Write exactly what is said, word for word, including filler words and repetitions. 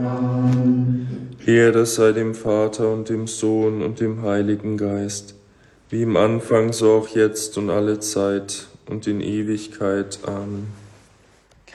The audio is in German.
Ehre sei dem Vater und dem Sohn und dem Heiligen Geist, wie im Anfang, so auch jetzt und alle Zeit und in Ewigkeit. Amen.